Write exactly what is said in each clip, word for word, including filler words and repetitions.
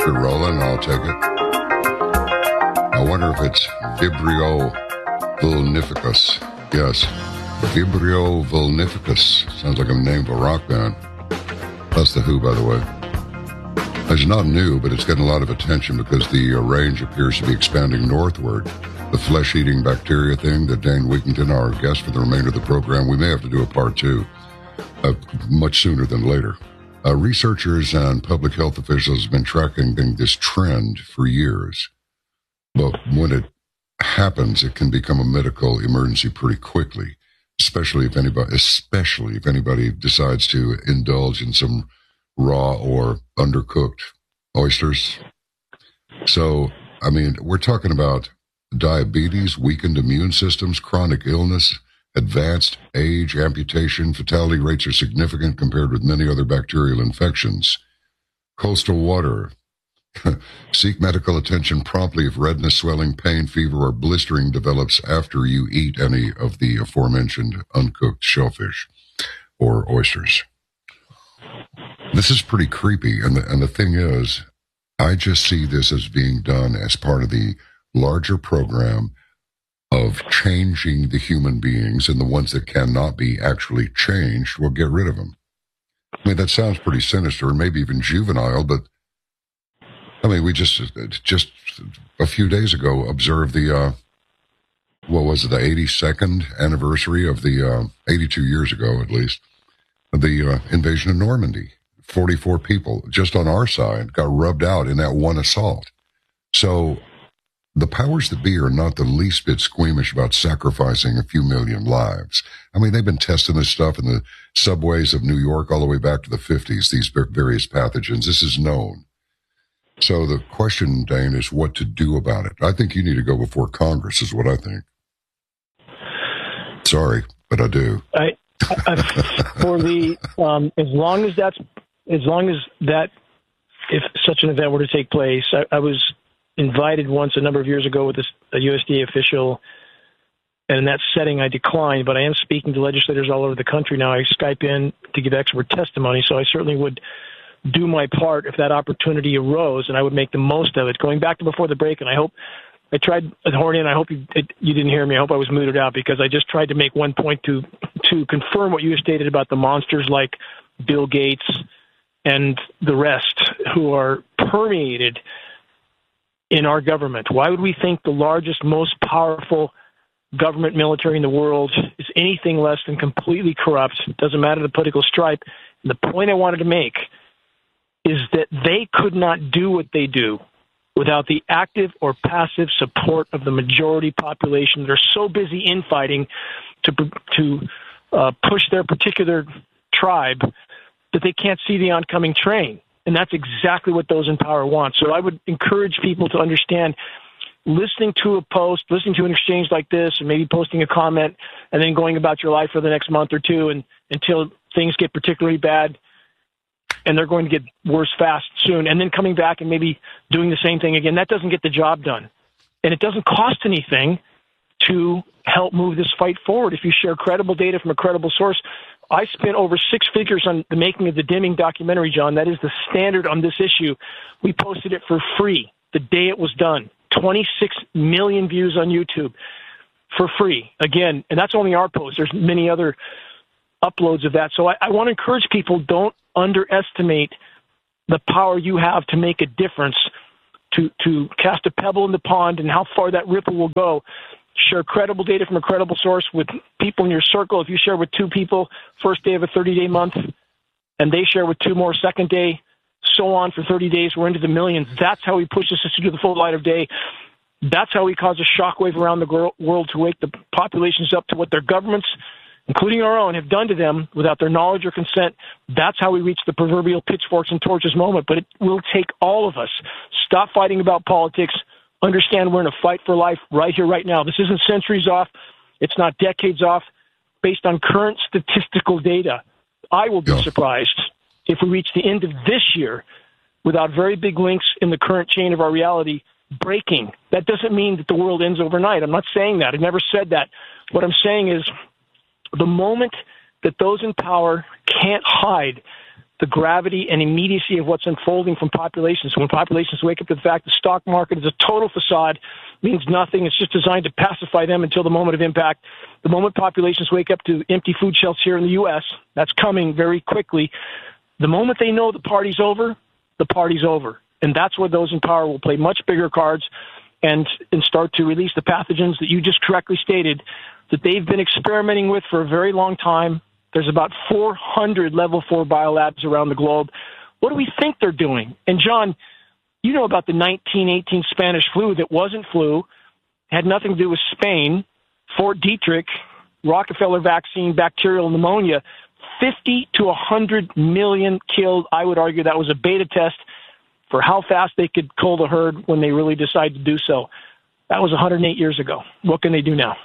You're rolling, I'll take it. I wonder if it's Vibrio vulnificus. Yes, Vibrio vulnificus. Sounds like a name of a rock band. That's The Who, by the way. It's not new, but it's getting a lot of attention because the uh, range appears to be expanding northward. The flesh-eating bacteria thing that Dane Weekington, our guest for the remainder of the program, we may have to do a part two uh, much sooner than later. Uh, researchers and public health officials have been tracking this trend for years. But when it happens, it can become a medical emergency pretty quickly, especially if anybody, especially if anybody decides to indulge in some raw or undercooked oysters. So, I mean, we're talking about diabetes, weakened immune systems, chronic illness, advanced age, amputation. Fatality rates are significant compared with many other bacterial infections. Coastal water. Seek medical attention promptly if redness, swelling, pain, fever, or blistering develops after you eat any of the aforementioned uncooked shellfish or oysters. This is pretty creepy, and the, and the thing is, I just see this as being done as part of the larger program of changing the human beings, and the ones that cannot be actually changed, we'll get rid of them. I mean, that sounds pretty sinister, and maybe even juvenile, but I mean, we just, just a few days ago observed the, uh, what was it, the eighty-second anniversary of the, uh, eighty-two years ago at least, the uh, invasion of Normandy. forty-four people just on our side got rubbed out in that one assault. So the powers that be are not the least bit squeamish about sacrificing a few million lives. I mean, they've been testing this stuff in the subways of New York all the way back to the fifties, these various pathogens. This is known. So the question, Dane, is what to do about it. I think you need to go before Congress is what I think. Sorry, but I do. I, I for the, um, as long as that's, as long as that, if such an event were to take place, I, I was invited once a number of years ago with a U S D A official, and in that setting I declined, but I am speaking to legislators all over the country now. I Skype in to give expert testimony, so I certainly would do my part if that opportunity arose, and I would make the most of it. Going back to before the break, and I hope I tried to horn in, I hope you, it, you didn't hear me. I hope I was muted out because I just tried to make one point to to confirm what you stated about the monsters like Bill Gates and the rest who are permeated in our government. Why would we think the largest, most powerful government military in the world is anything less than completely corrupt? It doesn't matter the political stripe. And the point I wanted to make is that they could not do what they do without the active or passive support of the majority population that are so busy infighting to to uh, push their particular tribe that they can't see the oncoming train. And that's exactly what those in power want. So I would encourage people to understand, listening to a post, listening to an exchange like this, or maybe posting a comment, and then going about your life for the next month or two and until things get particularly bad, and they're going to get worse fast soon, and then coming back and maybe doing the same thing again. That doesn't get the job done. And it doesn't cost anything to help move this fight forward if you share credible data from a credible source. I spent over six figures on the making of the Deming documentary, John. That is the standard on this issue. We posted it for free the day it was done. twenty-six million views on YouTube for free. Again, and that's only our post. There's many other uploads of that. So I, I want to encourage people, don't underestimate the power you have to make a difference, to, to cast a pebble in the pond and how far that ripple will go. Share credible data from a credible source with people in your circle. If you share with two people, first day of a thirty-day month, and they share with two more second day, so on for thirty days, we're into the millions. That's how we push this into the full light of day. That's how we cause a shockwave around the world to wake the populations up to what their governments, including our own, have done to them without their knowledge or consent. That's how we reach the proverbial pitchforks and torches moment. But it will take all of us. Stop fighting about politics. Understand we're in a fight for life right here, right now. This isn't centuries off. It's not decades off. Based on current statistical data, I will be yeah. surprised if we reach the end of this year without very big links in the current chain of our reality breaking. That doesn't mean that the world ends overnight. I'm not saying that. I never said that. What I'm saying is the moment that those in power can't hide the gravity and immediacy of what's unfolding from populations. So when populations wake up to the fact the stock market is a total facade, means nothing, it's just designed to pacify them until the moment of impact. The moment populations wake up to empty food shelves here in the U S, that's coming very quickly. The moment they know the party's over, the party's over. And that's where those in power will play much bigger cards and, and start to release the pathogens that you just correctly stated that they've been experimenting with for a very long time. There's about four hundred level four biolabs around the globe. What do we think they're doing? And John, you know about the nineteen eighteen Spanish flu that wasn't flu, had nothing to do with Spain, Fort Detrick, Rockefeller vaccine, bacterial pneumonia, fifty to one hundred million killed. I would argue that was a beta test for how fast they could cull the herd when they really decide to do so. That was one hundred eight years ago. What can they do now?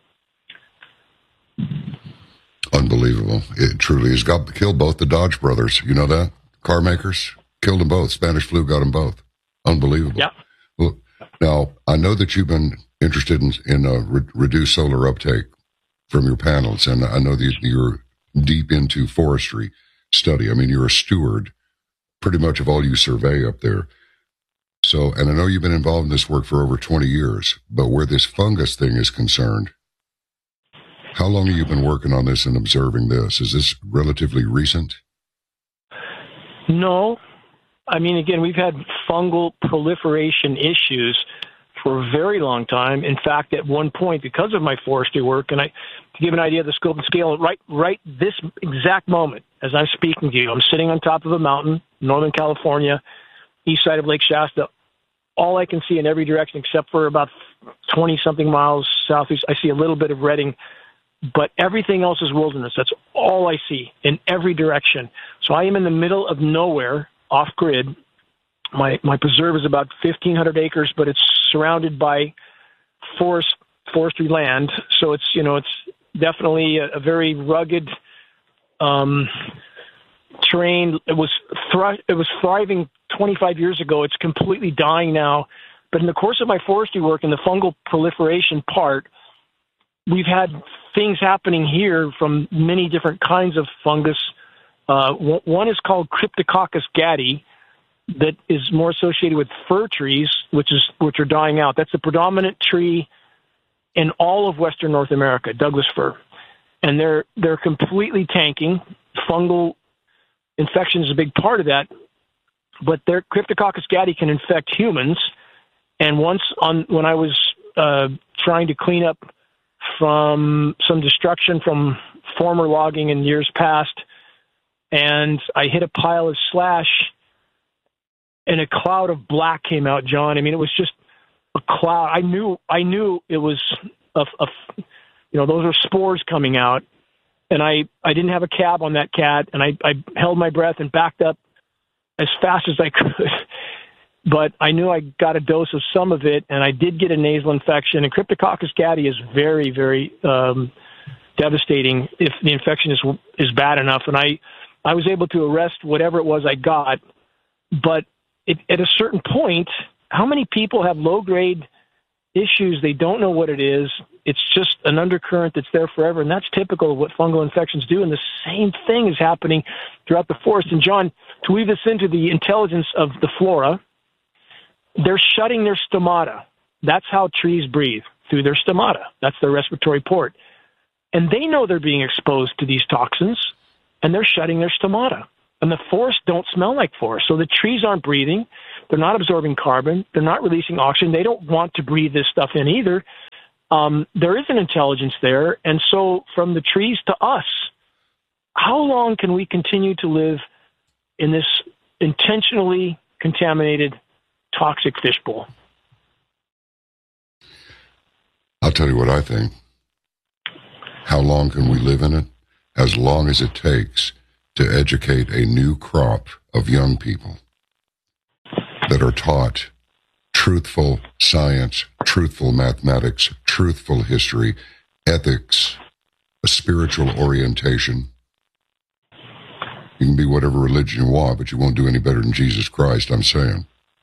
Unbelievable. It truly has got killed both the Dodge brothers. You know that? Car makers killed them both. Spanish flu got them both. Unbelievable. Yeah. Well, now, I know that you've been interested in, in uh, re- reduced solar uptake from your panels, and I know that you're deep into forestry study. I mean, you're a steward pretty much of all you survey up there. So, and I know you've been involved in this work for over twenty years, but where this fungus thing is concerned, how long have you been working on this and observing this? Is this relatively recent? No. I mean, again, we've had fungal proliferation issues for a very long time. In fact, at one point, because of my forestry work, and I, to give an idea of the scope and scale, right, right this exact moment, as I'm speaking to you, I'm sitting on top of a mountain, Northern California, east side of Lake Shasta. All I can see in every direction, except for about twenty-something miles southeast, I see a little bit of Redding, but everything else is wilderness. That's all I see in every direction. So I am in the middle of nowhere, off-grid. My my preserve is about fifteen hundred acres, but it's surrounded by forest forestry land. So it's you know it's definitely a, a very rugged um, terrain. It was thri- it was thriving twenty-five years ago. It's completely dying now. But in the course of my forestry work in the fungal proliferation part, we've had things happening here from many different kinds of fungus. Uh, one is called Cryptococcus gattii, that is more associated with fir trees, which is which are dying out. That's the predominant tree in all of Western North America, Douglas fir, and they're they're completely tanking. Fungal infection is a big part of that, but their Cryptococcus gattii can infect humans. And once on when I was uh, trying to clean up from some destruction from former logging in years past, and I hit a pile of slash, and a cloud of black came out, John. I mean, it was just a cloud. I knew, I knew it was, a, a, you know, those are spores coming out, and I, I didn't have a cab on that cat, and I, I held my breath and backed up as fast as I could. But I knew I got a dose of some of it, and I did get a nasal infection. And Cryptococcus gattii is very, very um, devastating if the infection is is bad enough. And I, I was able to arrest whatever it was I got. But it, at a certain point, how many people have low-grade issues? They don't know what it is. It's just an undercurrent that's there forever, and that's typical of what fungal infections do. And the same thing is happening throughout the forest. And, John, to weave this into the intelligence of the flora, they're shutting their stomata. That's how trees breathe, through their stomata. That's their respiratory port. And they know they're being exposed to these toxins, and they're shutting their stomata. And the forests don't smell like forests. So the trees aren't breathing. They're not absorbing carbon. They're not releasing oxygen. They don't want to breathe this stuff in either. Um, there is an intelligence there. And so from the trees to us, how long can we continue to live in this intentionally contaminated toxic fishbowl? I'll tell you what I think. How long can we live in it? As long as it takes to educate a new crop of young people that are taught truthful science, truthful mathematics, truthful history, ethics, a spiritual orientation. You can be whatever religion you want, but you won't do any better than Jesus Christ, I'm saying.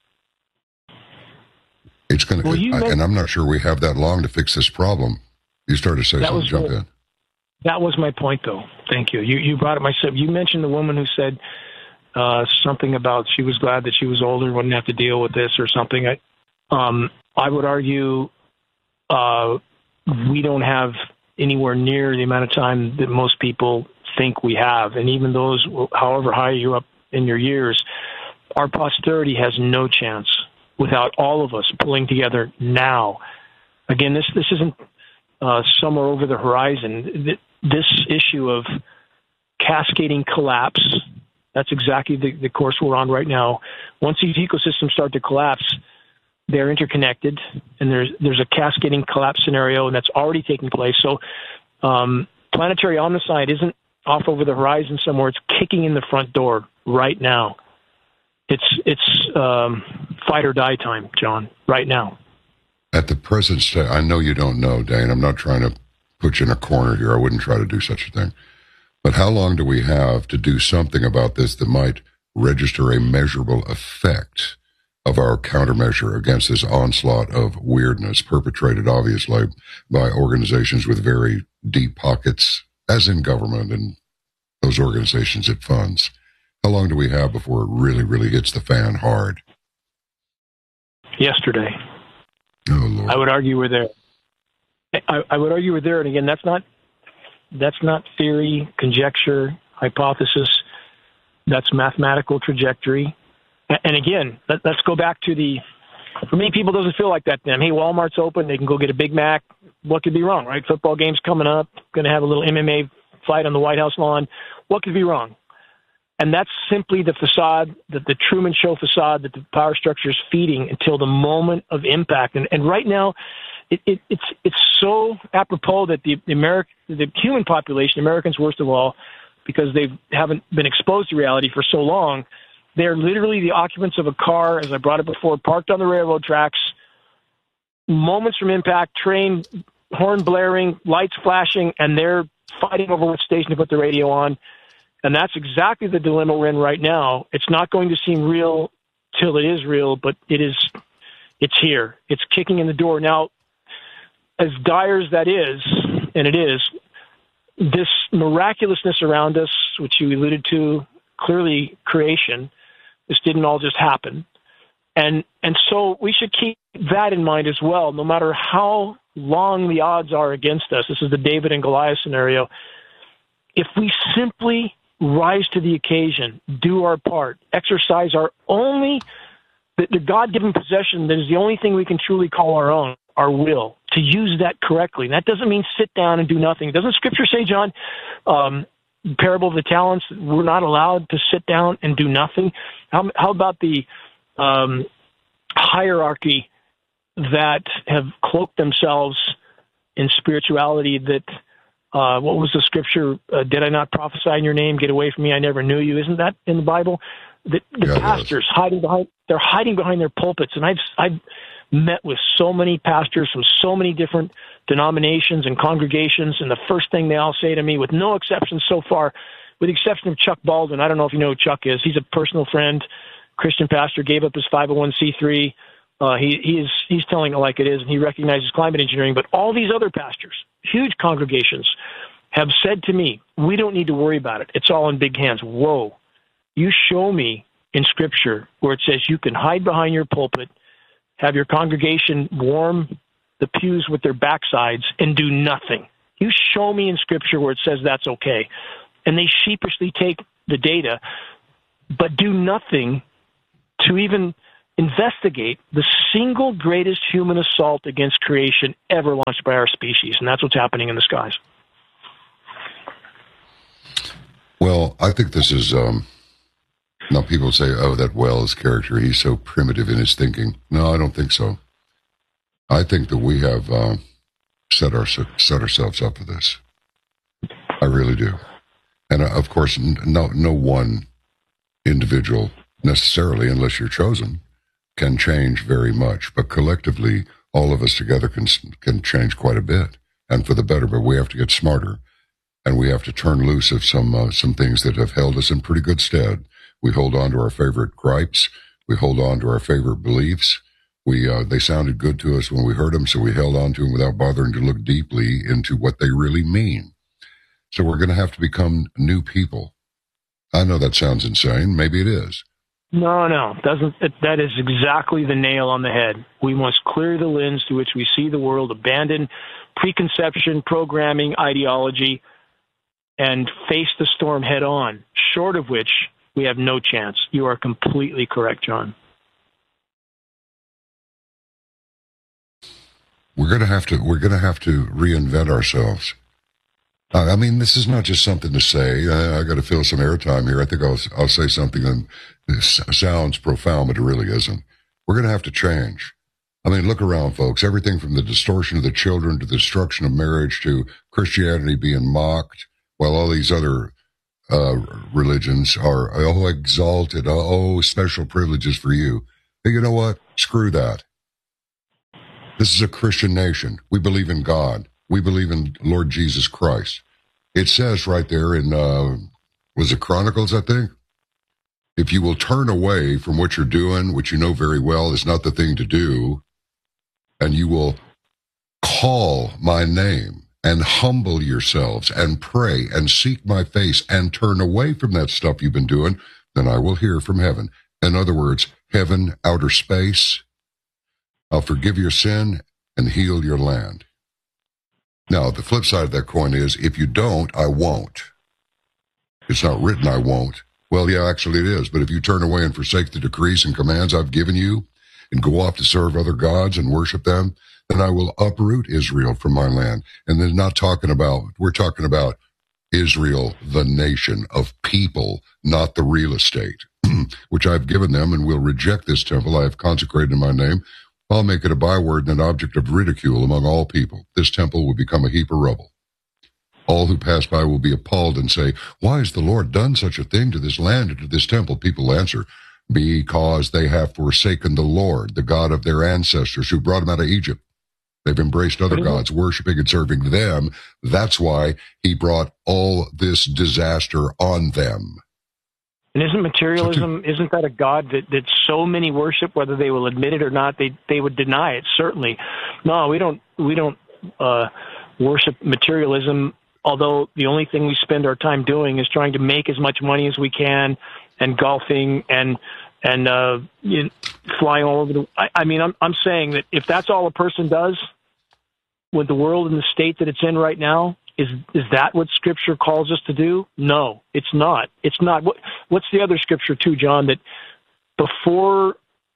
It's going to, well, and I'm not sure we have that long to fix this problem. You started to say that something, was, jump in. That was my point, though. Thank you. You you brought up my, you mentioned the woman who said uh, something about she was glad that she was older and wouldn't have to deal with this or something. I, um, I would argue uh, we don't have anywhere near the amount of time that most people think we have. And even those, however high you're up in your years, our posterity has no chance without all of us pulling together now. Again, this, this isn't uh, somewhere over the horizon. This issue of cascading collapse, that's exactly the, the course we're on right now. Once these ecosystems start to collapse, they're interconnected, and there's there's a cascading collapse scenario, and that's already taking place. So um, planetary omnicide isn't off over the horizon somewhere. It's kicking in the front door right now. It's it's um, fight or die time, John, right now. At the present state, I know you don't know, Dane. I'm not trying to put you in a corner here. I wouldn't try to do such a thing. But how long do we have to do something about this that might register a measurable effect of our countermeasure against this onslaught of weirdness perpetrated, obviously, by organizations with very deep pockets, as in government and those organizations it funds? How long do we have before it really, really hits the fan hard? Yesterday. Oh, Lord. I would argue we're there. I, I would argue we're there. And again, that's not that's not theory, conjecture, hypothesis. That's mathematical trajectory. And again, let, let's go back to the, for many people, it doesn't feel like that to them. Hey, Walmart's open. They can go get a Big Mac. What could be wrong, right? Football game's coming up. Going to have a little M M A fight on the White House lawn. What could be wrong? And that's simply the facade, the, the Truman Show facade that the power structure is feeding until the moment of impact. And, and right now, it, it, it's it's so apropos that the, the American, the human population, Americans worst of all, because they haven't been exposed to reality for so long, they're literally the occupants of a car, as I brought it before, parked on the railroad tracks, moments from impact, train, horn blaring, lights flashing, and they're fighting over what station to put the radio on. And that's exactly the dilemma we're in right now. It's not going to seem real till it is real, but it is, it's here. It's kicking in the door. Now, as dire as that is, and it is, this miraculousness around us, which you alluded to, clearly creation, this didn't all just happen. And and so we should keep that in mind as well, no matter how long the odds are against us. This is the David and Goliath scenario. If we simply rise to the occasion, do our part, exercise our only, the, the God-given possession that is the only thing we can truly call our own, our will, to use that correctly. And that doesn't mean sit down and do nothing. Doesn't Scripture say, John, um, parable of the talents, we're not allowed to sit down and do nothing? How, how about the um, hierarchy that have cloaked themselves in spirituality that, uh, what was the scripture? Uh, Did I not prophesy in your name? Get away from me. I never knew you. Isn't that in the Bible? The, the yeah, pastors hiding behind, they're hiding behind their pulpits. And I've, I've met with so many pastors from so many different denominations and congregations. And the first thing they all say to me, with no exceptions so far, with the exception of Chuck Baldwin, I don't know if you know who Chuck is. He's a personal friend, Christian pastor, gave up his five oh one c three. Uh, he, he is, he's telling it like it is, and he recognizes climate engineering. But all these other pastors, huge congregations, have said to me, we don't need to worry about it. It's all in big hands. Whoa. You show me in Scripture where it says you can hide behind your pulpit, have your congregation warm the pews with their backsides, and do nothing. You show me in Scripture where it says that's okay. And they sheepishly take the data, but do nothing to even investigate the single greatest human assault against creation ever launched by our species. And that's what's happening in the skies. Well, I think this is, um, now people say, oh, that Wells character, he's so primitive in his thinking. No, I don't think so. I think that we have uh, set, our, set ourselves up for this. I really do. And uh, of course, no, no one individual necessarily, unless you're chosen, can change very much. But collectively, all of us together can can change quite a bit, and for the better. But we have to get smarter, and we have to turn loose of some uh, some things that have held us in pretty good stead. We hold on to our favorite gripes. We hold on to our favorite beliefs. We uh, they sounded good to us when we heard them, so we held on to them without bothering to look deeply into what they really mean. So we're going to have to become new people. I know that sounds insane. Maybe it is. No, no, doesn't. That is exactly the nail on the head. We must clear the lens through which we see the world, abandon preconception, programming, ideology, and face the storm head on, short of which we have no chance. You are completely correct, John. We're going to have to, we're going to have to reinvent ourselves. Uh, I mean, this is not just something to say. I, I got to fill some airtime here. I think I'll, I'll say something that sounds profound, but it really isn't. We're going to have to change. I mean, look around, folks. Everything from the distortion of the children to the destruction of marriage to Christianity being mocked, while all these other uh, religions are, oh, exalted, oh, special privileges for you. Hey, you know what? Screw that. This is a Christian nation. We believe in God. We believe in Lord Jesus Christ. It says right there in, uh, was it Chronicles, I think? If you will turn away from what you're doing, which you know very well is not the thing to do, and you will call my name and humble yourselves and pray and seek my face and turn away from that stuff you've been doing, then I will hear from heaven. In other words, heaven, outer space, I'll forgive your sin and heal your land. Now, the flip side of that coin is, if you don't, I won't. It's not written I won't. Well, yeah, actually it is. But if you turn away and forsake the decrees and commands I've given you and go off to serve other gods and worship them, then I will uproot Israel from my land. And then not talking about, we're talking about Israel, the nation of people, not the real estate, which I've given them, and will reject this temple I have consecrated in my name. I'll make it a byword and an object of ridicule among all people. This temple will become a heap of rubble. All who pass by will be appalled and say, why has the Lord done such a thing to this land and to this temple? People answer, because they have forsaken the Lord, the God of their ancestors who brought them out of Egypt. They've embraced other gods, worshiping and serving them. That's why he brought all this disaster on them. And isn't materialism, so to, isn't that a God that, that so many worship, whether they will admit it or not, they they would deny it, certainly. No, we don't, we don't uh, worship materialism, although the only thing we spend our time doing is trying to make as much money as we can, and golfing and and uh, you know, flying all over the... I, I mean, I'm, I'm saying that if that's all a person does with the world in the state that it's in right now, Is is that what Scripture calls us to do? No, it's not. It's not. What What's the other Scripture too, John? That before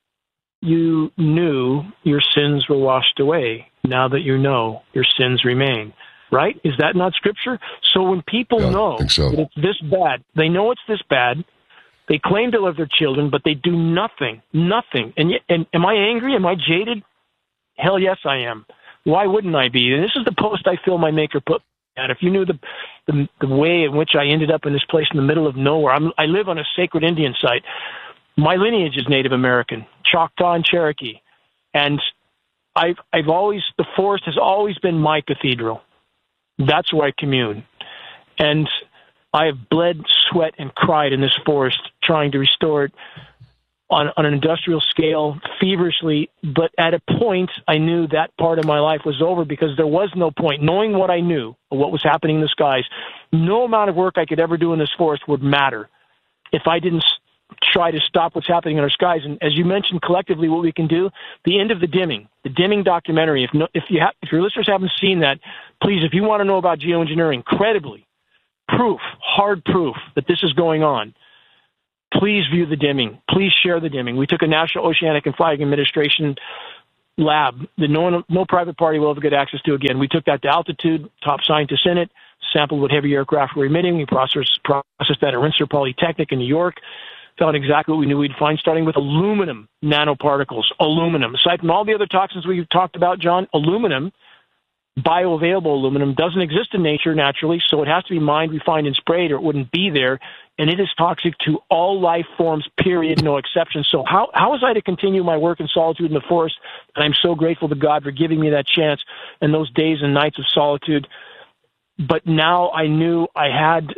you knew, your sins were washed away. Now that you know, your sins remain. Right? Is that not Scripture? So when people yeah, know so. that it's this bad, they know it's this bad. They claim to love their children, but they do nothing, nothing. And yet, and am I angry? Am I jaded? Hell yes, I am. Why wouldn't I be? And this is the post I feel my Maker put. And if you knew the, the the way in which I ended up in this place in the middle of nowhere, I'm, I live on a sacred Indian site. My lineage is Native American, Choctaw and Cherokee, and I've I've always the forest has always been my cathedral. That's where I commune, and I have bled, sweat, and cried in this forest trying to restore it on, on an industrial scale, feverishly, but at a point, I knew that part of my life was over because there was no point. Knowing what I knew of what was happening in the skies, no amount of work I could ever do in this forest would matter if I didn't try to stop what's happening in our skies. And as you mentioned, collectively, what we can do, the end of the dimming, the dimming documentary, if no, if you ha- if your listeners haven't seen that, please, if you want to know about geoengineering, credibly, proof, hard proof that this is going on, please view the dimming. Please share the dimming. We took a National Oceanic and Flag Administration lab that no one, no private party will ever get access to again. We took that to altitude, top scientists in it, sampled what heavy aircraft were emitting. We processed, processed that at Rensselaer Polytechnic in New York, found exactly what we knew we'd find, starting with aluminum nanoparticles. Aluminum. Aside from all the other toxins we've talked about, John, aluminum, bioavailable aluminum, doesn't exist in nature naturally, so it has to be mined, refined, and sprayed, or it wouldn't be there. And it is toxic to all life forms, period, no exception. So how, how was I to continue my work in solitude in the forest? And I'm so grateful to God for giving me that chance and those days and nights of solitude. But now I knew I had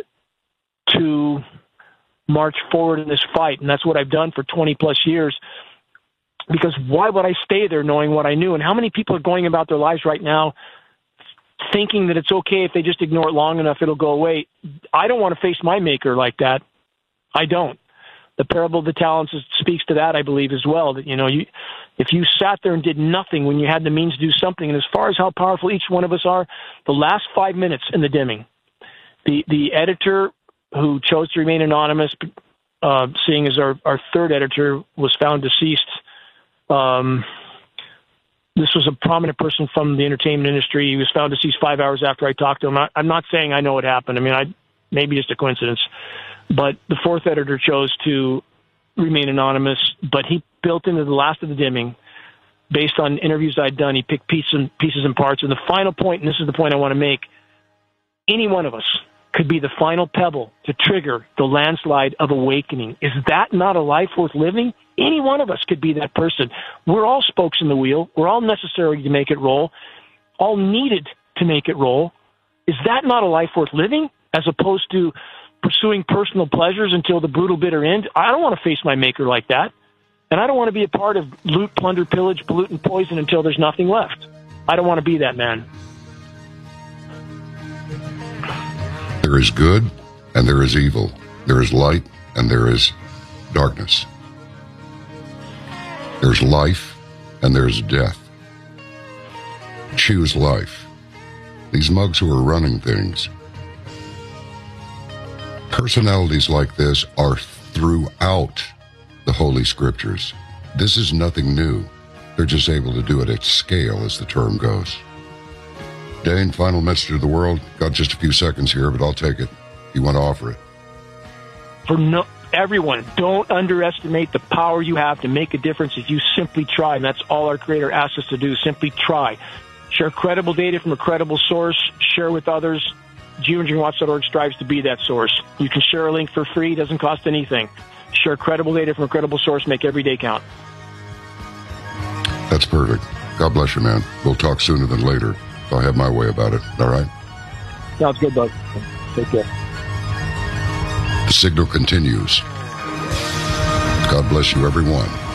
to march forward in this fight, and that's what I've done for twenty plus years. Because why would I stay there knowing what I knew? And how many people are going about their lives right now thinking that it's okay if they just ignore it long enough, it'll go away? I don't want to face my Maker like that. I don't. The parable of the talents is, speaks to that, I believe, as well. That, you know, you, if you sat there and did nothing when you had the means to do something, and as far as how powerful each one of us are, the last five minutes in the dimming, the, the editor who chose to remain anonymous, uh, seeing as our, our third editor was found deceased, um, this was a prominent person from the entertainment industry. He was found deceased five hours after I talked to him. I, I'm not saying I know what happened. I mean, I maybe just a coincidence. But the fourth editor chose to remain anonymous, but he built into the last of the dimming, based on interviews I'd done, he picked pieces and, pieces and parts. And the final point, and this is the point I want to make, any one of us could be the final pebble to trigger the landslide of awakening. Is that not a life worth living? Any one of us could be that person. We're all spokes in the wheel. We're all necessary to make it roll, all needed to make it roll. Is that not a life worth living, as opposed to pursuing personal pleasures until the brutal bitter end? I don't want to face my maker like that. And I don't want to be a part of loot, plunder, pillage, pollute, and poison until there's nothing left. I don't want to be that man. There is good and there is evil. There is light and there is darkness. There's life and there's death. Choose life. These mugs who are running things, personalities like this are throughout the Holy Scriptures. This is nothing new. They're just able to do it at scale, as the term goes. Dane, final message to the world. Got just a few seconds here, but I'll take it. You want to offer it? For no, everyone, don't underestimate the power you have to make a difference if you simply try. And that's all our Creator asks us to do. Simply try. Share credible data from a credible source. Share with others. geoengineering watch dot org strives to be that source. You can share a link for free. It doesn't cost anything. Share credible data from a credible source. Make every day count. That's perfect. God bless you, man. We'll talk sooner than later. I'll have my way about it. All right? Sounds good, bud. Take care. The signal continues. God bless you, everyone.